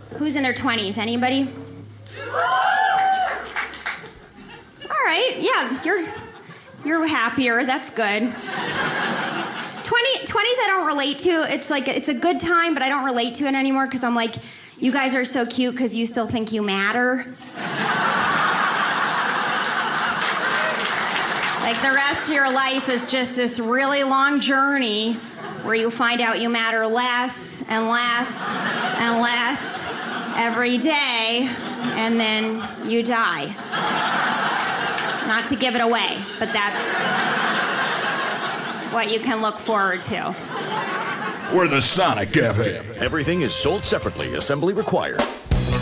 Who's in their 20s? Anybody? All right, yeah, you're happier. That's good. 20s I don't relate to. It's like it's a good time, but I don't relate to it anymore because I'm like, you guys are so cute because you still think you matter. Like the rest of your life is just this really long journey where you find out you matter less and less and less every day, and then you die. Not to give it away, but that's what you can look forward to. We're the Sonic Cafe. Everything is sold separately. Assembly required.